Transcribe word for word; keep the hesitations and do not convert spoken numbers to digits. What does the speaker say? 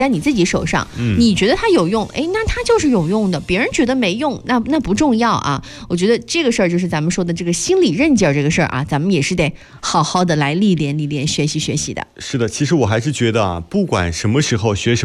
在你自己手上， 嗯、 你觉得它有用，哎，那它就是有用的。别人觉得没用，那那不重要啊。我觉得这个事儿就是咱们说的这个心理韧劲儿这个事儿啊，咱们也是得好好的来历练历练、学习学习的。 是的，其实我还是觉得啊，不管什么时候学什么。